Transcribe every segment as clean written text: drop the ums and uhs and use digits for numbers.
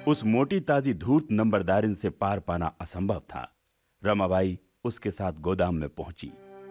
उस मोटी ताजी धूर्त नंबरदारिन से पार पाना असंभव था। रमाबाई उसके साथ गोदाम में पहुंची।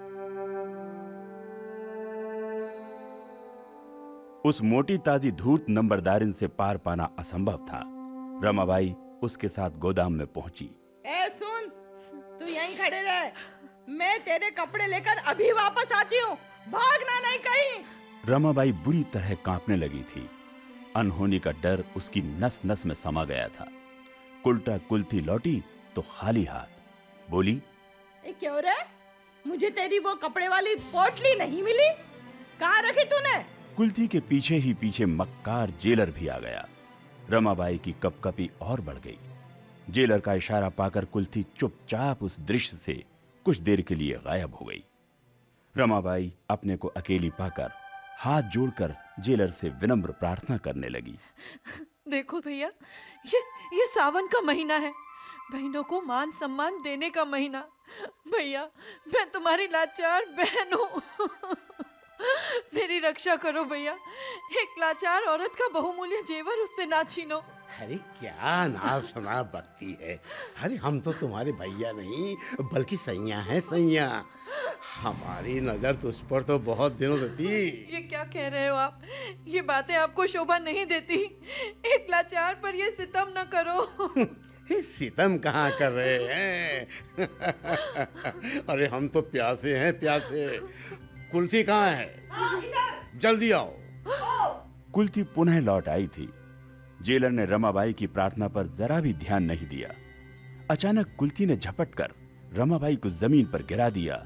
उस मोटी ताजी धूर्त नंबरदारिन से पार पाना असंभव था। रमाबाई उसके साथ गोदाम में पहुंची। ए सुन, तू यहीं खड़े रह, मैं तेरे कपड़े लेकर अभी वापस आती हूँ, भागना नहीं कहीं। रमाबाई बुरी तरह कांपने लगी थी। अनहोनी का डर उसकी नस नस में समा गया था। कुल्टा कुल्थी लौटी तो खाली हाथ। बोली, क्यों रे, मुझे तेरी वो कपड़े वाली पोटली नहीं मिली? कहाँ रखी तूने? कुल्थी के पीछे ही पीछे मक्कार जेलर भी आ गया। रमाबाई की कपकपी और बढ़ गई। जेलर का इशारा पाकर कुल्थी चुपचाप उस दृश्य से कुछ देर के लिए गायब हो गई। रमाबाई अपने को अकेली पाकर हाथ जोड़कर जेलर से विनम्र प्रार्थना करने लगी। देखो भैया, ये सावन का महीना है, बहनों को मान सम्मान देने का महीना। भैया, मैं तुम्हारी लाचार बहन हूँ। मेरी रक्षा करो भैया। एक लाचार औरत का बहुमूल्य जेवर उससे ना छीनो। अरे क्या नाम सुना बकती है। अरे हम तो तुम्हारे भैया नहीं बल्कि सैया हैं, सैया। हमारी नजर तुझ पर तो बहुत दिनों से थी। ये क्या कह रहे हो आप? ये बातें आपको शोभा नहीं देती। एक लाचार पर ये सितम न करो। सितम कहाँ कर रहे हैं? अरे हम तो प्यासे हैं, प्यासे। कुल्थी कहाँ है? जल्दी आओ। कुल्थी पुनः लौट आई थी। जेलर ने रमाबाई की प्रार्थना पर जरा भी ध्यान नहीं दिया। अचानक कुल्थी ने झपट कर रमाबाई को जमीन पर गिरा दिया।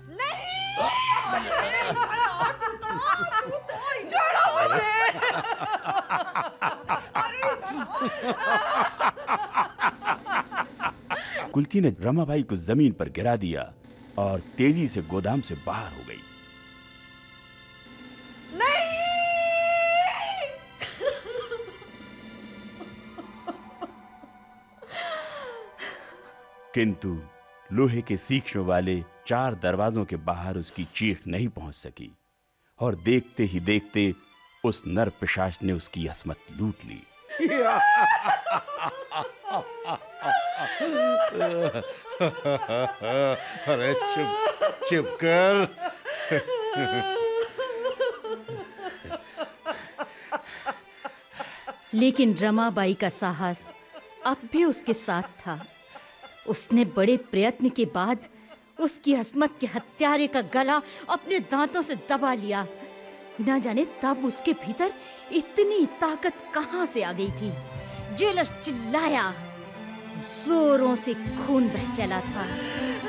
कुल्थी ने रमाबाई को जमीन पर गिरा दिया और तेजी से गोदाम से बाहर हो गई। किंतु लोहे के सीखों वाले 4 दरवाजों के बाहर उसकी चीख नहीं पहुंच सकी और देखते ही देखते उस नर पिशाच ने उसकी असमत लूट ली। अरे चुप चुप कर। लेकिन रमाबाई का साहस अब भी उसके साथ था। उसने बड़े प्रयत्न के बाद उसकी असमत के हत्यारे का गला अपने दांतों से दबा लिया। न जाने तब उसके भीतर इतनी ताकत कहां से आ गई थी। जेलर चिल्लाया, जोरों से खून बह चला था।